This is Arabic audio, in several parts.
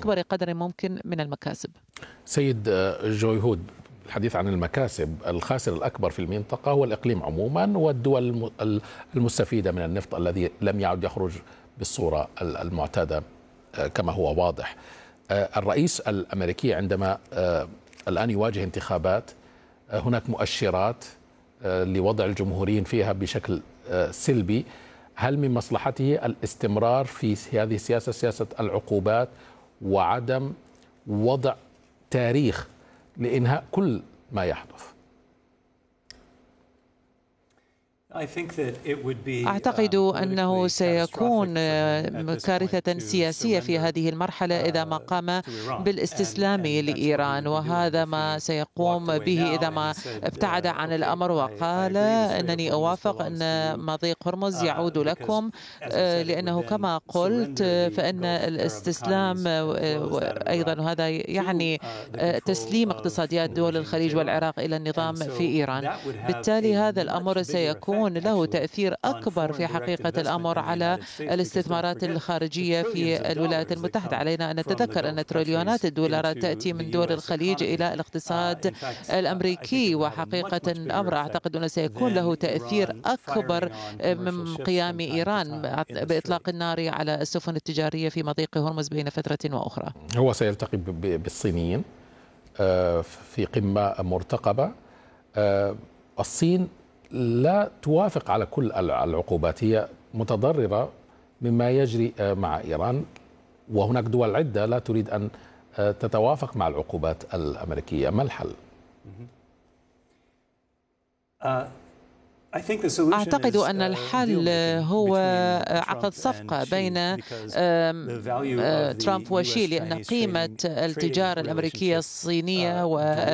أكبر قدر ممكن من المكاسب. سيد جوي هود، الحديث عن المكاسب، الخاسر الأكبر في المنطقة هو الإقليم عموما والدول المستفيدة من النفط الذي لم يعد يخرج بالصورة المعتادة كما هو واضح. الرئيس الأمريكي عندما الآن يواجه انتخابات، هناك مؤشرات لوضع الجمهوريين فيها بشكل سلبي. هل من مصلحته الاستمرار في هذه السياسة، سياسة العقوبات، وعدم وضع تاريخ لإنهاء كل ما يحدث؟ أعتقد أنه سيكون كارثة سياسية في هذه المرحلة إذا ما قام بالاستسلام لإيران، وهذا ما سيقوم به إذا ما ابتعد عن الأمر وقال أنني أوافق أن مضيق هرمز يعود لكم، لأنه كما قلت فإن الاستسلام أيضا هذا يعني تسليم اقتصاديات دول الخليج والعراق إلى النظام في إيران. بالتالي هذا الأمر سيكون له تأثير أكبر في حقيقة الأمر على الاستثمارات الخارجية في الولايات المتحدة. علينا أن نتذكر أن تريليونات الدولارات تأتي من دول الخليج إلى الاقتصاد الأمريكي، وحقيقة الأمر أعتقد أنه سيكون له تأثير أكبر من قيام إيران بإطلاق النار على السفن التجارية في مضيق هرمز بين فترة وأخرى. هو سيلتقي بالصينيين في قمة مرتقبة. الصين لا توافق على كل العقوبات، هي متضررة مما يجري مع إيران، وهناك دول عدة لا تريد أن تتوافق مع العقوبات الأمريكية. ما الحل؟ أعتقد أن الحل هو عقد صفقة بين ترامب وشي، لأن قيمة التجارة الأمريكية الصينية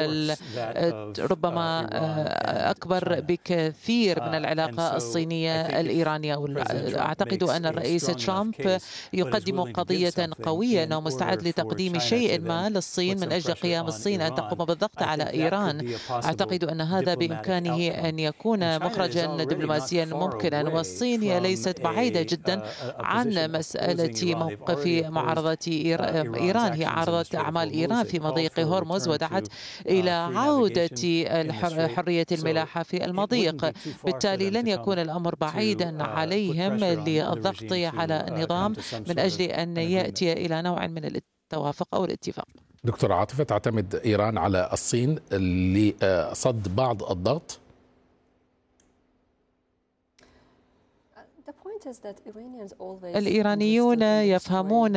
ربما أكبر بكثير من العلاقة الصينية الإيرانية. أعتقد أن الرئيس ترامب يقدم قضية قوية أنه مستعد لتقديم شيء ما للصين من أجل قيام الصين أن تقوم بالضغط على إيران. أعتقد أن هذا بإمكانه أن يكون مخرجا دبلوماسيا ممكنا، والصين هي ليست بعيدة جدا عن مسألة موقف معارضة إيران. هي عارضت أعمال إيران في مضيق هرمز ودعت إلى عودة حرية الملاحة في المضيق. بالتالي لن يكون الأمر بعيدا عليهم للضغط على النظام من أجل أن يأتي إلى نوع من التوافق أو الاتفاق. دكتور عاطفة، تعتمد إيران على الصين لصد بعض الضغط؟ الإيرانيون يفهمون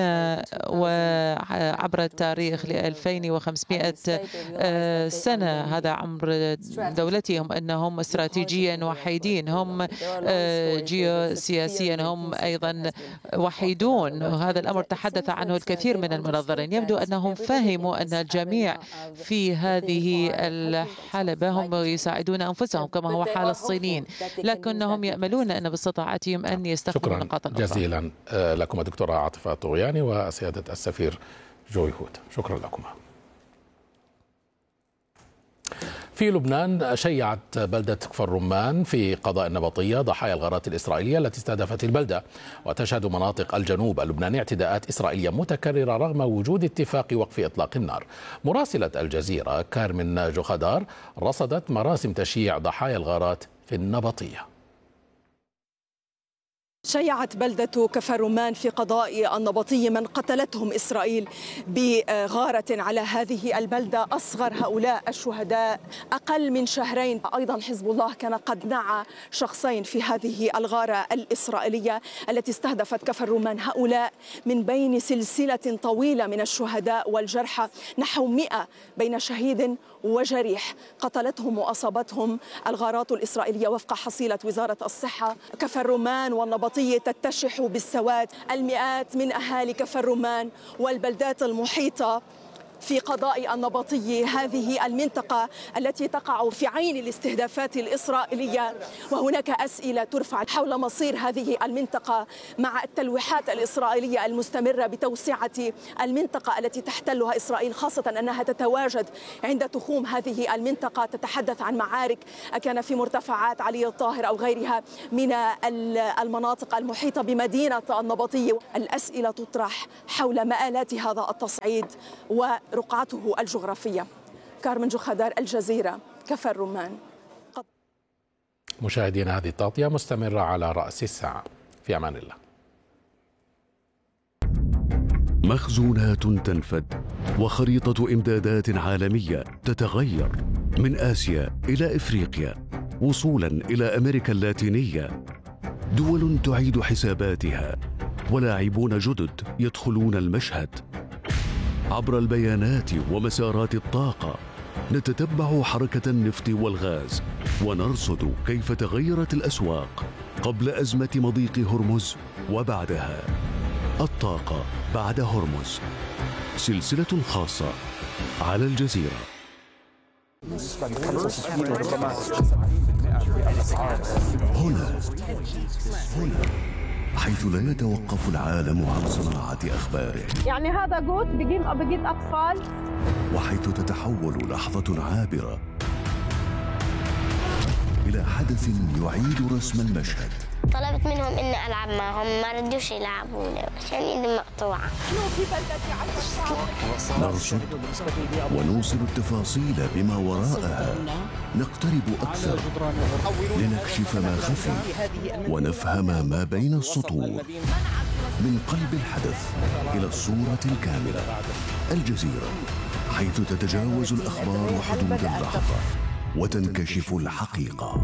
وعبر التاريخ ل 2500 سنة، هذا عمر دولتهم، أنهم استراتيجيا وحيدين، هم جيوسياسيا هم أيضا وحيدون. وهذا الأمر تحدث عنه الكثير من المنظرين. يبدو أنهم فهموا أن الجميع في هذه الحلبة هم يساعدون أنفسهم كما هو حال الصينيين، لكنهم يأملون أن باستطاعتهم أن يستخدموا نقاط أخرى. جزيلا لكم دكتورة عاطفة طغياني وسيادة السفير جوي هود، شكرا لكم. في لبنان شيعت بلدة كفر رمان في قضاء النبطية ضحايا الغارات الإسرائيلية التي استهدفت البلدة، وتشهد مناطق الجنوب اللبناني اعتداءات إسرائيلية متكررة رغم وجود اتفاق وقف إطلاق النار. مراسلة الجزيرة كارمن جوخدار رصدت مراسم تشييع ضحايا الغارات في النبطية. شيعت بلدة كفر رمان في قضاء النبطي من قتلتهم إسرائيل بغارة على هذه البلدة. أصغر هؤلاء الشهداء أقل من شهرين. أيضا حزب الله كان قد نعى شخصين في هذه الغارة الإسرائيلية التي استهدفت كفر رمان. هؤلاء من بين سلسلة طويلة من الشهداء والجرحى، نحو 100 بين شهيد وجريح قتلتهم وأصابتهم الغارات الإسرائيلية وفق حصيلة وزارة الصحة. كفر رمان والنبطية تتشح بالسواد. المئات من أهالي كفر رمان والبلدات المحيطة في قضاء النبطي هذه المنطقة التي تقع في عين الاستهدافات الإسرائيلية. وهناك أسئلة ترفع حول مصير هذه المنطقة مع التلويحات الإسرائيلية المستمرة بتوسعة المنطقة التي تحتلها إسرائيل، خاصة أنها تتواجد عند تخوم هذه المنطقة. تتحدث عن معارك كان في مرتفعات علي الطاهر أو غيرها من المناطق المحيطة بمدينة النبطي. الأسئلة تطرح حول مآلات هذا التصعيد ورقعته الجغرافية. كارمن جوخدار، الجزيرة، كفر رمان. مشاهدينا، هذه التغطية مستمرة على رأس الساعة. في أمان الله. مخزونات تنفد وخريطة إمدادات عالمية تتغير من آسيا إلى إفريقيا وصولا إلى أمريكا اللاتينية. دول تعيد حساباتها ولاعبون جدد يدخلون المشهد. عبر البيانات ومسارات الطاقة نتتبع حركة النفط والغاز ونرصد كيف تغيرت الأسواق قبل أزمة مضيق هرمز وبعدها. الطاقة بعد هرمز، سلسلة خاصة على الجزيرة. هنا حيث لا يتوقف العالم عن صناعة أخباره، يعني هذا جوت بجيب أطفال، وحيث تتحول لحظة عابرة إلى حدث يعيد رسم المشهد. طلبت منهم إني ألعب معهم، ما ردوش يلعبوني عشان إيدي مقطوعة. نرصد ونوصل التفاصيل بما وراءها، نقترب أكثر لنكشف ما خفي ونفهم ما بين السطور. من قلب الحدث إلى الصورة الكاملة، الجزيرة، حيث تتجاوز الأخبار حدود اللحظة وتنكشف الحقيقة.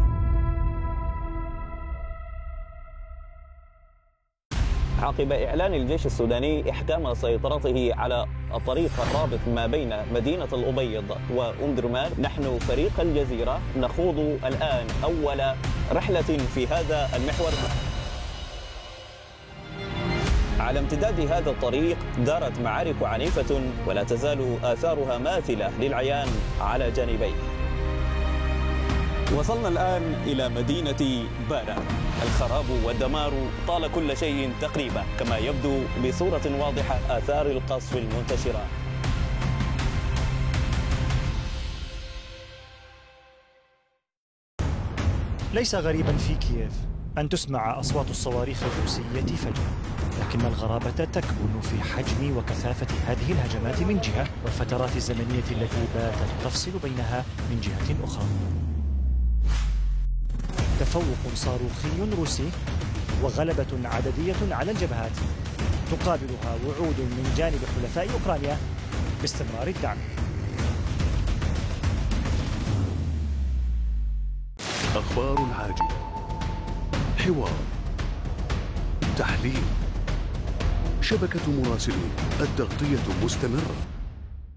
عقب إعلان الجيش السوداني إحكام سيطرته على الطريق الرابط ما بين مدينة الأبيض وأم درمان، نحن فريق الجزيرة نخوض الآن أول رحلة في هذا المحور. على امتداد هذا الطريق دارت معارك عنيفة ولا تزال آثارها ماثلة للعيان على جانبيه. وصلنا الآن إلى مدينة بارا. الخراب والدمار طال كل شيء تقريبا، كما يبدو بصورة واضحة آثار القصف المنتشرة. ليس غريبا في كييف أن تسمع أصوات الصواريخ الروسية فجأة، لكن الغرابة تكمن في حجم وكثافة هذه الهجمات من جهة، والفترات الزمنية التي باتت تفصل بينها من جهة أخرى. تفوق صاروخي روسي وغلبة عددية على الجبهات تقابلها وعود من جانب حلفاء أوكرانيا باستمرار الدعم. أخبار عاجلة، حوار، تحليل، شبكة مراسلين، التغطية مستمرة.